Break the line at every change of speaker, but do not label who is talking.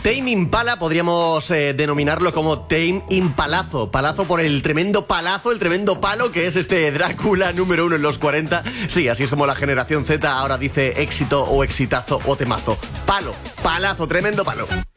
Tame Impala podríamos denominarlo como Tame Impalazo. Palazo por el tremendo palazo, el tremendo palo que es este Drácula número 1 en los 40. Sí, así es como la generación Z ahora dice éxito o exitazo o temazo. Palo, palazo, tremendo palo.